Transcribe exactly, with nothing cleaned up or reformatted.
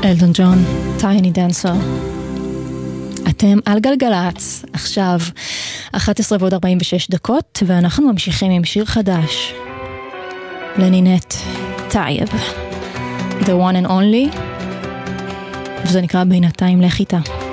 אלטון ג'ון, טייני דנסר. אתם על גלגלץ, עכשיו אחת עשרה ועוד ארבעים ושש דקות, ואנחנו ממשיכים עם שיר חדש לנינט טייב, The One and Only, וזה נקרא בינתיים לך איתה.